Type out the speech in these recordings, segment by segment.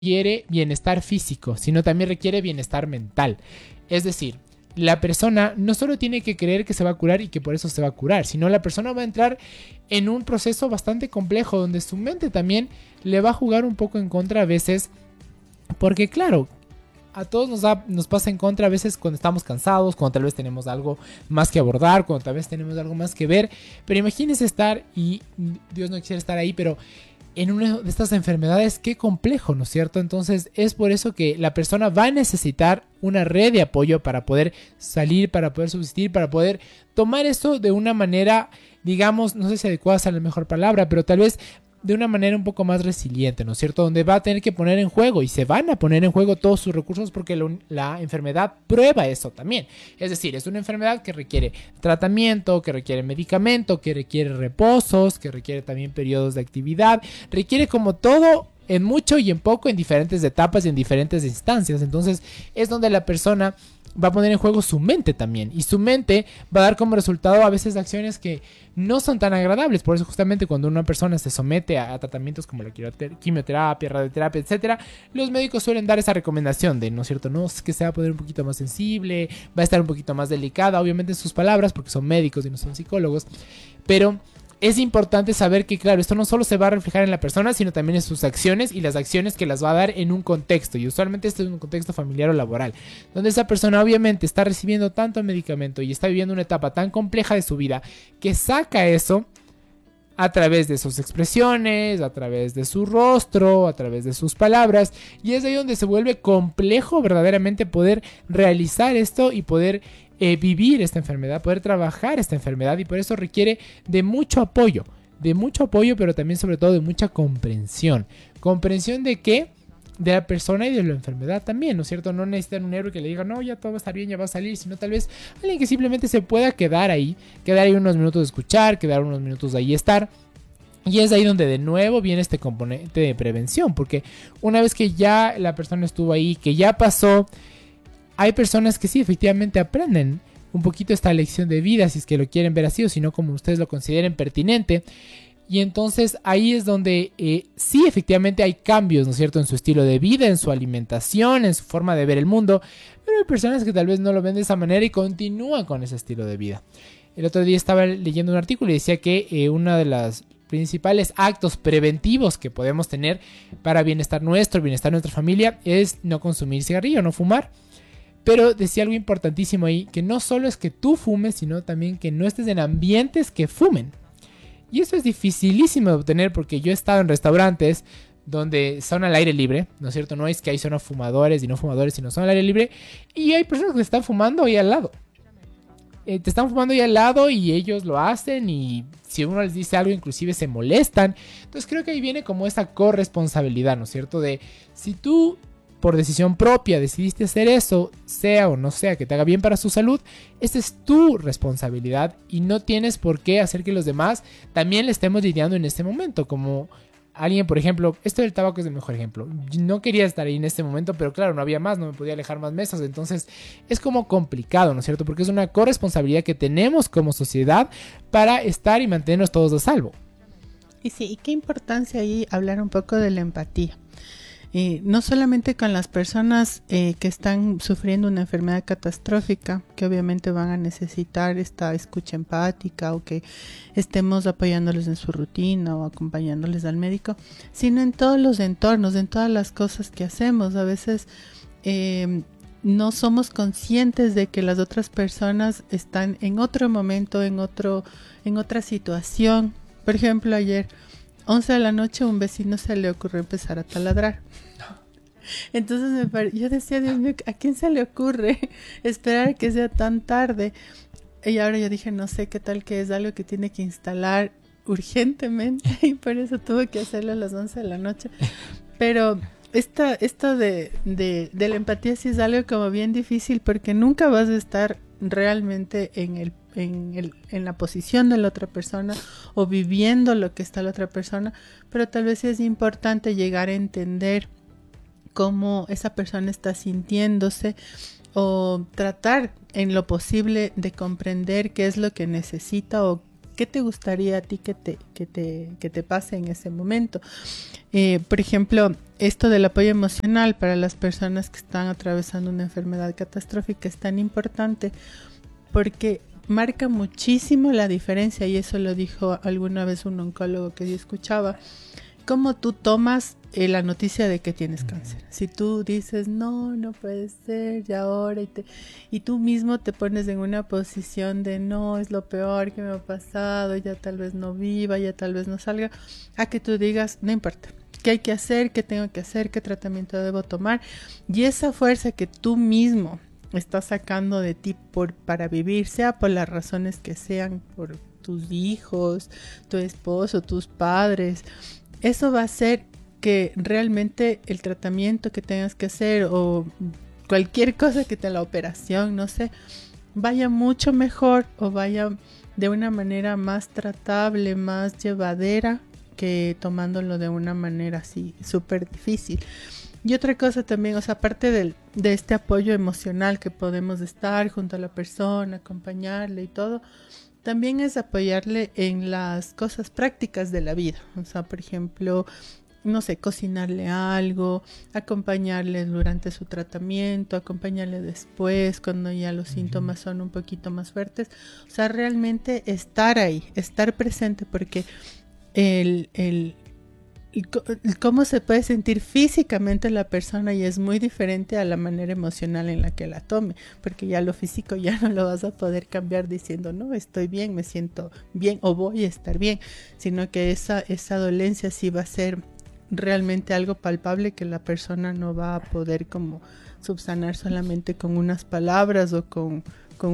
requiere bienestar físico, sino también requiere bienestar mental. Es decir, la persona no solo tiene que creer que se va a curar y que por eso se va a curar, sino la persona va a entrar en un proceso bastante complejo donde su mente también le va a jugar un poco en contra a veces, porque claro, a todos nos pasa en contra a veces cuando estamos cansados, cuando tal vez tenemos algo más que abordar, cuando tal vez tenemos algo más que ver, pero imagínense estar, y Dios no quisiera estar ahí, pero en una de estas enfermedades, qué complejo, ¿no es cierto? Entonces es por eso que la persona va a necesitar una red de apoyo para poder salir, para poder subsistir, para poder tomar esto de una manera, digamos, no sé si adecuada sea la mejor palabra, pero tal vez de una manera un poco más resiliente, ¿no es cierto? Donde va a tener que poner en juego y se van a poner en juego todos sus recursos porque la enfermedad prueba eso también. Es decir, es una enfermedad que requiere tratamiento, que requiere medicamento, que requiere reposos, que requiere también periodos de actividad, requiere como todo en mucho y en poco en diferentes etapas y en diferentes instancias. Entonces es donde la persona va a poner en juego su mente también, y su mente va a dar como resultado a veces acciones que no son tan agradables. Por eso justamente cuando una persona se somete a tratamientos como la quimioterapia, radioterapia, etcétera, los médicos suelen dar esa recomendación de, ¿no es cierto? No, es que se va a poner un poquito más sensible, va a estar un poquito más delicada, obviamente en sus palabras, porque son médicos y no son psicólogos, pero es importante saber que, claro, esto no solo se va a reflejar en la persona, sino también en sus acciones y las acciones que las va a dar en un contexto. Y usualmente este es un contexto familiar o laboral, donde esa persona obviamente está recibiendo tanto medicamento y está viviendo una etapa tan compleja de su vida que saca eso a través de sus expresiones, a través de su rostro, a través de sus palabras. Y es ahí donde se vuelve complejo verdaderamente poder realizar esto y poder vivir esta enfermedad, poder trabajar esta enfermedad, y por eso requiere de mucho apoyo, pero también sobre todo de mucha comprensión. ¿Comprensión de qué? De la persona y de la enfermedad también, ¿no es cierto? No necesitan un héroe que le diga, no, ya todo va a estar bien, ya va a salir, sino tal vez alguien que simplemente se pueda quedar ahí unos minutos de escuchar, quedar unos minutos de ahí estar. Y es ahí donde de nuevo viene este componente de prevención, porque una vez que ya la persona estuvo ahí, que ya pasó, hay personas que sí, efectivamente aprenden un poquito esta lección de vida, si es que lo quieren ver así o si no, como ustedes lo consideren pertinente. Y entonces ahí es donde sí, efectivamente hay cambios, ¿no es cierto?, en su estilo de vida, en su alimentación, en su forma de ver el mundo. Pero hay personas que tal vez no lo ven de esa manera y continúan con ese estilo de vida. El otro día estaba leyendo un artículo y decía que uno de los principales actos preventivos que podemos tener para bienestar nuestro, bienestar de nuestra familia, es no consumir cigarrillo, no fumar. Pero decía algo importantísimo ahí, que no solo es que tú fumes, sino también que no estés en ambientes que fumen. Y eso es dificilísimo de obtener, porque yo he estado en restaurantes donde son al aire libre, ¿no es cierto? No es que hay zonas fumadores y no fumadores, sino son al aire libre. Y hay personas que están fumando ahí al lado. Te están fumando ahí al lado y ellos lo hacen, y si uno les dice algo inclusive se molestan. Entonces creo que ahí viene como esa corresponsabilidad, ¿no es cierto? De si tú por decisión propia decidiste hacer eso, sea o no sea que te haga bien para su salud, esta es tu responsabilidad y no tienes por qué hacer que los demás también le estemos lidiando en este momento. Como alguien, por ejemplo, esto del tabaco es el mejor ejemplo. No quería estar ahí en este momento, pero claro, no había más, no me podía alejar más mesas, entonces es como complicado, ¿no es cierto? Porque es una corresponsabilidad que tenemos como sociedad para estar y mantenernos todos a salvo. Y sí, y qué importancia ahí hablar un poco de la empatía. No solamente con las personas que están sufriendo una enfermedad catastrófica, que obviamente van a necesitar esta escucha empática, o que estemos apoyándoles en su rutina o acompañándoles al médico, sino en todos los entornos, en todas las cosas que hacemos. A veces no somos conscientes de que las otras personas están en otro momento, en otra situación. Por ejemplo, ayer 11 de la noche, un vecino se le ocurrió empezar a taladrar. Entonces yo decía, Dios mío, ¿a quién se le ocurre esperar a que sea tan tarde? Y ahora yo dije, no sé qué tal, que es algo que tiene que instalar urgentemente, y por eso tuve que hacerlo a las 11 de la noche. Pero esto de la empatía sí es algo como bien difícil, porque nunca vas a estar realmente en la posición de la otra persona o viviendo lo que está la otra persona, pero tal vez sí es importante llegar a entender cómo esa persona está sintiéndose, o tratar en lo posible de comprender qué es lo que necesita, o ¿Qué te gustaría a ti que te pase en ese momento? Por ejemplo, esto del apoyo emocional para las personas que están atravesando una enfermedad catastrófica es tan importante porque marca muchísimo la diferencia, y eso lo dijo alguna vez un oncólogo que yo escuchaba, cómo tú tomas la noticia de que tienes cáncer. Si tú dices, no puede ser, ya ahora, y tú mismo te pones en una posición de no, es lo peor que me ha pasado, ya tal vez no viva, ya tal vez no salga, a que tú digas, no importa, ¿qué hay que hacer? ¿Qué tengo que hacer? ¿Qué tratamiento debo tomar? Y esa fuerza que tú mismo estás sacando de ti para vivir, sea por las razones que sean, por tus hijos, tu esposo, tus padres, eso va a hacer que realmente el tratamiento que tengas que hacer o cualquier cosa que te la operación, no sé, vaya mucho mejor o vaya de una manera más tratable, más llevadera que tomándolo de una manera así súper difícil. Y otra cosa también, o sea, aparte de este apoyo emocional que podemos estar junto a la persona, acompañarle y todo, también es apoyarle en las cosas prácticas de la vida. O sea, por ejemplo, no sé, cocinarle algo, acompañarle durante su tratamiento, acompañarle después cuando ya los síntomas son un poquito más fuertes. O sea, realmente estar ahí, estar presente, porque cómo se puede sentir físicamente la persona y es muy diferente a la manera emocional en la que la tome, porque ya lo físico ya no lo vas a poder cambiar diciendo no, estoy bien, me siento bien o voy a estar bien, sino que esa dolencia sí va a ser realmente algo palpable que la persona no va a poder como subsanar solamente con unas palabras o con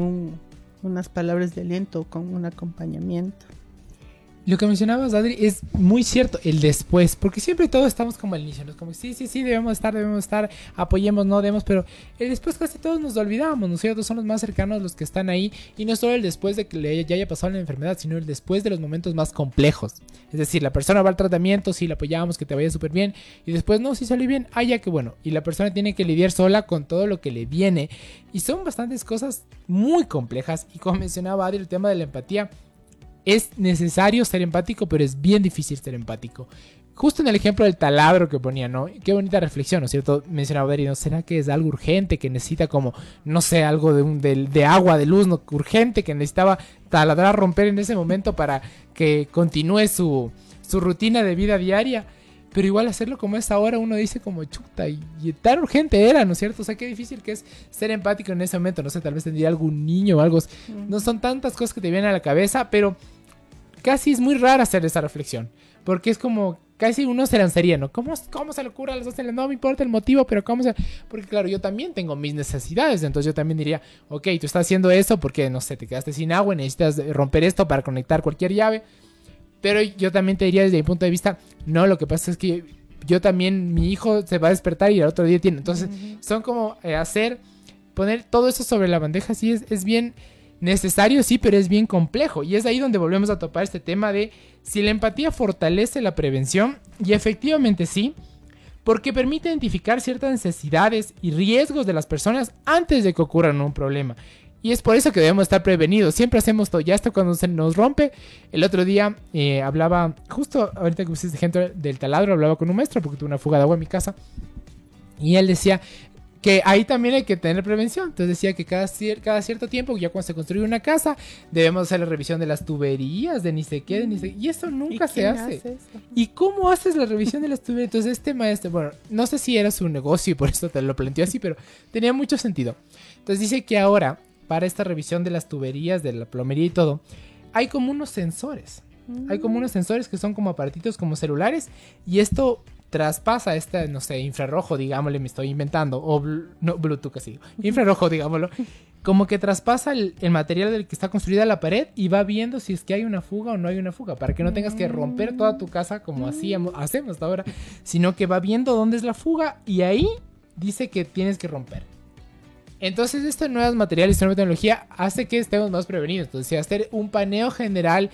unas palabras de aliento o con un acompañamiento. Lo que mencionabas, Adri, es muy cierto, el después, porque siempre todos estamos como al inicio, ¿no? Como sí, debemos estar, apoyemos, no debemos, pero el después casi todos nos olvidamos, ¿no es cierto? Son los más cercanos los que están ahí, y no solo el después de que ya haya pasado la enfermedad, sino el después de los momentos más complejos. Es decir, la persona va al tratamiento, sí, la apoyamos, que te vaya súper bien, y después no, sí salió bien, ya que bueno, y la persona tiene que lidiar sola con todo lo que le viene, y son bastantes cosas muy complejas, y como mencionaba Adri, el tema de la empatía, es necesario ser empático, pero es bien difícil ser empático. Justo en el ejemplo del taladro que ponía, ¿no? Qué bonita reflexión, ¿no es cierto? Mencionaba Adri, ¿no? ¿Será que es algo urgente, que necesita como, no sé, algo de agua, de luz, ¿no? Urgente, que necesitaba taladrar, romper en ese momento para que continúe su rutina de vida diaria? Pero igual hacerlo como es ahora, uno dice como chuta, y tan urgente era, ¿no es cierto? O sea, qué difícil que es ser empático en ese momento. No sé, tal vez tendría algún niño o algo. No son tantas cosas que te vienen a la cabeza, pero casi es muy raro hacer esa reflexión, porque es como casi uno se lanzaría, ¿no? ¿Cómo se le ocurre a las dos? No me importa el motivo, pero porque claro, yo también tengo mis necesidades, entonces yo también diría, ok, tú estás haciendo eso porque, no sé, te quedaste sin agua y necesitas romper esto para conectar cualquier llave, pero yo también te diría desde mi punto de vista, no, lo que pasa es que yo también, mi hijo se va a despertar y el otro día tiene, entonces son como poner todo eso sobre la bandeja, sí es bien necesario, sí, pero es bien complejo, y es ahí donde volvemos a topar este tema de si la empatía fortalece la prevención, y efectivamente sí, porque permite identificar ciertas necesidades y riesgos de las personas antes de que ocurran un problema, y es por eso que debemos estar prevenidos. Siempre hacemos todo, ya hasta cuando se nos rompe. El otro día hablaba, justo ahorita que pusiste ejemplo del taladro, hablaba con un maestro porque tuve una fuga de agua en mi casa, y él decía que ahí también hay que tener prevención. Entonces decía que cada cierto tiempo, ya cuando se construye una casa, debemos hacer la revisión de las tuberías, de ni sé qué, y eso nunca se hace. ¿Y cómo haces la revisión de las tuberías? Entonces este maestro, bueno, no sé si era su negocio y por eso te lo planteó así, pero tenía mucho sentido. Entonces dice que ahora, para esta revisión de las tuberías, de la plomería y todo, hay como unos sensores. Hay como unos sensores que son como aparatitos como celulares, y esto traspasa no sé, infrarrojo, digámosle, me estoy inventando, o no, Bluetooth casi, infrarrojo, digámoslo, como que traspasa el material del que está construida la pared y va viendo si es que hay una fuga o no hay una fuga, para que no tengas que romper toda tu casa como hacemos hasta ahora, sino que va viendo dónde es la fuga y ahí dice que tienes que romper. Entonces estos nuevos materiales, esta nueva tecnología hace que estemos más prevenidos. Entonces hacer un paneo general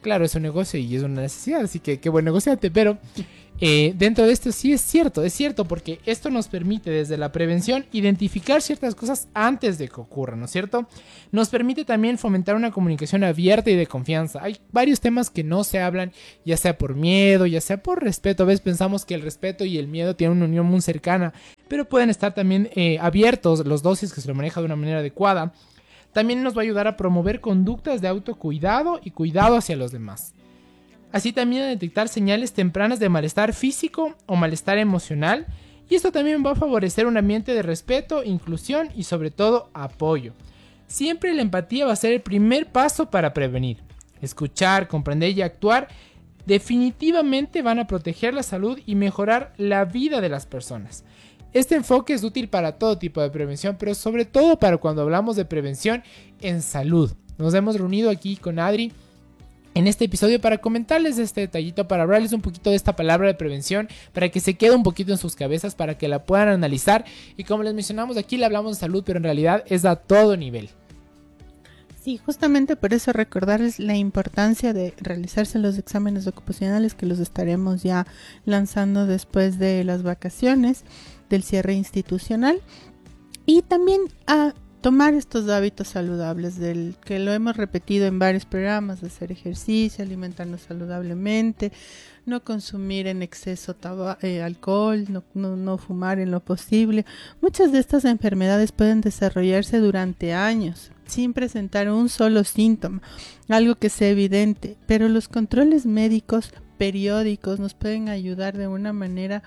claro, es un negocio y es una necesidad, así que qué buen negociante, pero dentro de esto sí es cierto, porque esto nos permite desde la prevención identificar ciertas cosas antes de que ocurran, ¿no es cierto? Nos permite también fomentar una comunicación abierta y de confianza. Hay varios temas que no se hablan, ya sea por miedo, ya sea por respeto. A veces pensamos que el respeto y el miedo tienen una unión muy cercana, pero pueden estar también abiertos los dos si es que se lo maneja de una manera adecuada. También nos va a ayudar a promover conductas de autocuidado y cuidado hacia los demás. Así también a detectar señales tempranas de malestar físico o malestar emocional. Y esto también va a favorecer un ambiente de respeto, inclusión y sobre todo apoyo. Siempre la empatía va a ser el primer paso para prevenir. Escuchar, comprender y actuar definitivamente van a proteger la salud y mejorar la vida de las personas. Este enfoque es útil para todo tipo de prevención, pero sobre todo para cuando hablamos de prevención en salud. Nos hemos reunido aquí con Adri en este episodio para comentarles este detallito, para hablarles un poquito de esta palabra de prevención, para que se quede un poquito en sus cabezas, para que la puedan analizar. Y como les mencionamos, aquí le hablamos de salud, pero en realidad es a todo nivel. Sí, justamente por eso recordarles la importancia de realizarse los exámenes ocupacionales, que los estaremos ya lanzando después de las vacaciones, del cierre institucional, y también a tomar estos hábitos saludables, del que lo hemos repetido en varios programas: hacer ejercicio, alimentarnos saludablemente, no consumir en exceso alcohol, no fumar en lo posible. Muchas de estas enfermedades pueden desarrollarse durante años sin presentar un solo síntoma, algo que sea evidente, pero los controles médicos periódicos nos pueden ayudar de una manera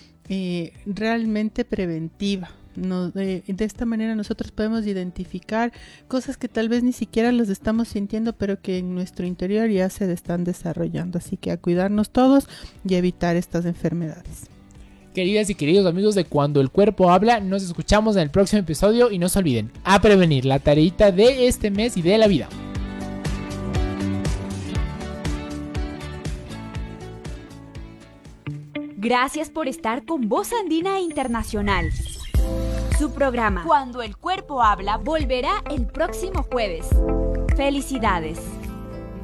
realmente preventiva. De esta manera nosotros podemos identificar cosas que tal vez ni siquiera las estamos sintiendo, pero que en nuestro interior ya se están desarrollando. Así que a cuidarnos todos y evitar estas enfermedades. Queridas y queridos amigos de Cuando el Cuerpo Habla, nos escuchamos en el próximo episodio y no se olviden, a prevenir, la tareita de este mes y de la vida. Gracias por estar con Voz Andina Internacional. Su programa Cuando el Cuerpo Habla volverá el próximo jueves. Felicidades.